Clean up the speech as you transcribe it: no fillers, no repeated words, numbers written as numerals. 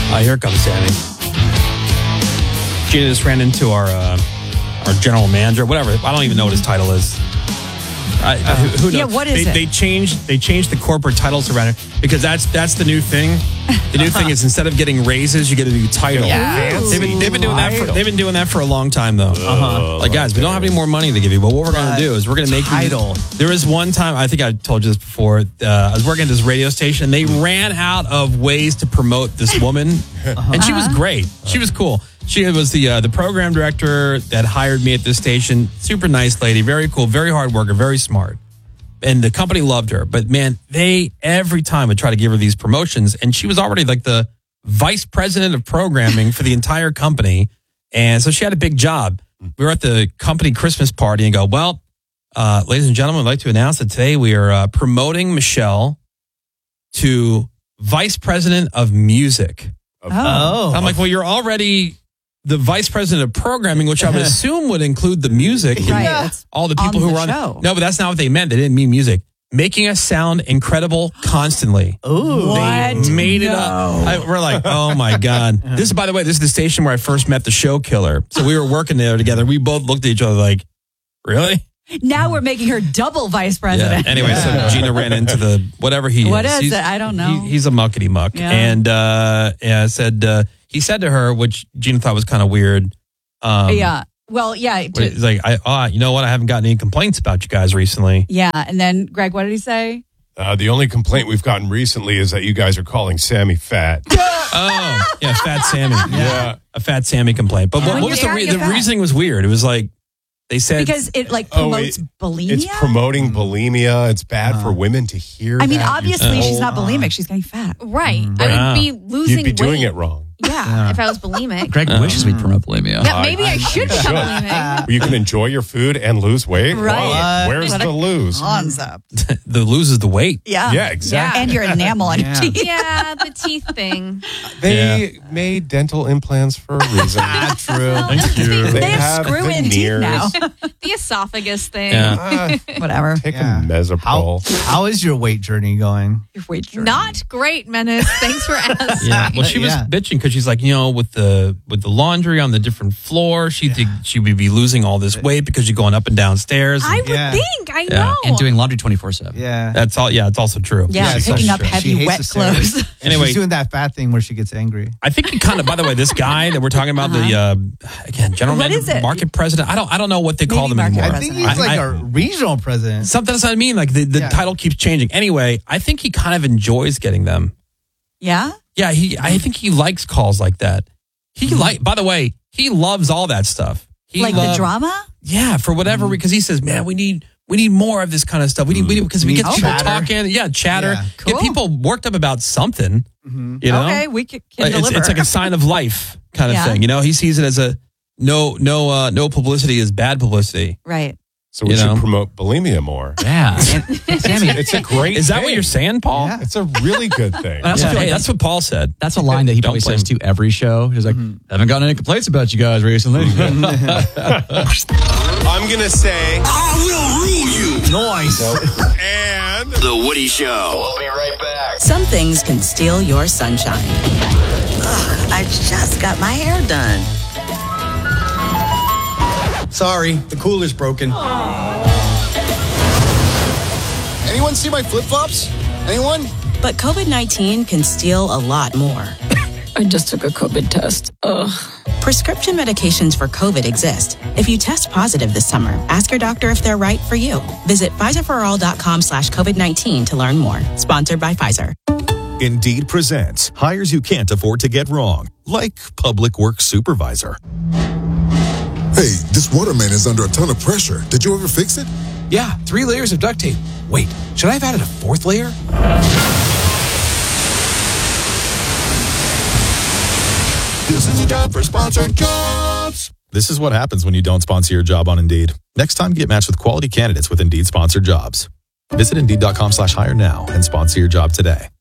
Here comes Sammy. Gina just ran into our general manager, whatever. I don't even know what his title is. Who knows? Yeah, what is it? They changed the corporate titles around it because that's the new thing. The new thing is instead of getting raises, you get a new title. Yeah. They've been doing that for a long time though. Like guys, we don't have any more money to give you, but what we're going to do is we're going to make title. There was one time, I think I told you this before. I was working at this radio station, and they ran out of ways to promote this woman, and she was great. She was cool. She was the program director that hired me at this station. Super nice lady, very cool, very hard worker, very smart. And the company loved her. But man, they every time would try to give her these promotions. And she was already like the vice president of programming for the entire company. And so she had a big job. We were at the company Christmas party and go, well, ladies and gentlemen, I'd like to announce that today we are promoting Michelle to vice president of music. Oh. I'm like, well, you're already the vice president of programming, which I would assume would include the music. Right. And all the people on who the were on show. No, but that's not what they meant. They didn't mean music. Making us sound incredible constantly. Ooh. They made it up. We're like, oh my God. This is, by the way, this is the station where I first met the show killer. So we were working there together. We both looked at each other like, really? Now we're making her double vice president. Yeah. Anyway, so Gina ran into the whatever he is. What is it? I don't know. He's a muckety muck. Yeah. And he said to her, which Gina thought was kind of weird. Yeah. Well, yeah. He's like, you know what? I haven't gotten any complaints about you guys recently. Yeah. And then, Greg, what did he say? The only complaint we've gotten recently is that you guys are calling Sammy fat. Oh, yeah, Fat Sammy. Yeah. A Fat Sammy complaint. But what was the reasoning was weird. It was like, they said. Because it promotes bulimia? It's promoting bulimia. It's bad for women to hear I mean, that. obviously she's not bulimic. She's getting fat. Right. I would be losing You'd be doing weight. it wrong. Yeah, if I was bulimic. Greg wishes we'd promote bulimia. Yeah, maybe I should become bulimic. You can enjoy your food and lose weight. Right. Wow. Where's the lose? Concept. The lose is the weight. Yeah. Yeah, exactly. And your enamel on your teeth. Yeah, the teeth thing. They made dental implants for a reason. True. Thank you. They have screw-in teeth veneers. now. The esophagus thing. Yeah. Whatever. Take Yeah. a Mesopro. How is your weight journey going? Your weight journey. Not great, Menace. Thanks for asking. Yeah. Well, she was bitching because she's like, with the laundry on the different floor, she would be losing all this weight because you're going up and down stairs. I would think. I know. And doing laundry 24/7. Yeah. That's all. Yeah, it's also true. Yeah, She's picking so up true. She heavy hates wet the stairs. clothes. Anyway. She's doing that fat thing where she gets angry. I think he kind of. By the way, this guy that we're talking about, the general What manager, is it? market president. I don't know what they call Maybe them market anymore. I think he's like a regional president. Something that's what I mean. Like the title keeps changing. Anyway, I think he kind of enjoys getting them. Yeah? Yeah, I think he likes calls like that. By the way, he loves all that stuff. The drama? Yeah, for whatever because he says, man, we need more of this kind of stuff. We need because we get people chatter. talking. Chatter. Yeah. Get Cool. people worked up about something. You know, Okay, we can Like, deliver. it's like a sign of life kind of Yeah. thing. He sees it as a no publicity is bad publicity. Right. So we should promote bulimia more. Yeah. And, Sammy, It's a great Is that what thing. you're saying, Paul? Yeah. It's a really good thing. I also feel like That's what Paul said. that's a line that he probably Don't says to every show. He's like, haven't gotten any complaints about you guys recently. I'm going to say, I will rule you. Noise. and The Woody Show. We'll be right back. Some things can steal your sunshine. Ugh, I just got my hair done. Sorry, the cooler's broken. Anyone see my flip-flops? Anyone? But COVID-19 can steal a lot more. I just took a COVID test. Ugh. Prescription medications for COVID exist. If you test positive this summer, ask your doctor if they're right for you. Visit PfizerForAll.com/COVID-19 to learn more. Sponsored by Pfizer. Indeed presents hires you can't afford to get wrong, like public works supervisor. Hey, this waterman is under a ton of pressure. Did you ever fix it? Yeah, 3 layers of duct tape. Wait, should I have added a 4th layer? This is a job for sponsored jobs. This is what happens when you don't sponsor your job on Indeed. Next time, get matched with quality candidates with Indeed sponsored jobs. Visit Indeed.com/hire now and sponsor your job today.